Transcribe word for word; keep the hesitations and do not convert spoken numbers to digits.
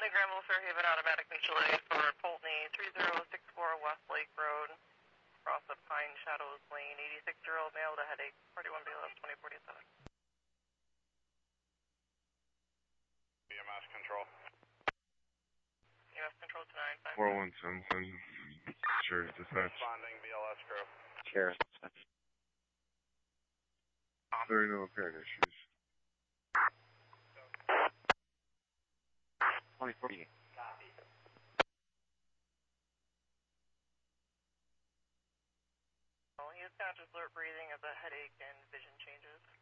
County Granville Fairhaven Automatic Mutual Aid for Polteny, three zero six four West Lake Road, across the Pine Shadows Lane, eighty-six-year-old male with a headache, forty-one B L S twenty forty-seven. E M S control. E M S control to nine five. four one seven seven, Sheriff Dispatch. Responding B L S crew. Sheriff Dispatch. There are no apparent issues. twenty forty-eight. Well, he has conscious alert breathing as a headache and vision changes.